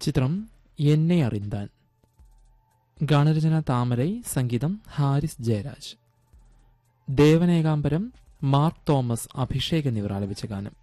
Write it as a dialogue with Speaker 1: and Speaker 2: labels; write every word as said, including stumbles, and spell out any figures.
Speaker 1: ചിത്രം എന്നെ അറിന്താൻ. ഗാനരചന താമരൈ, സംഗീതം ഹാരിസ് ജയരാജ്. ദേവനേകാംബരം, മാർക്ക് തോമസ്, അഭിഷേക് എന്നിവർ ആലപിച്ച ഗാനം.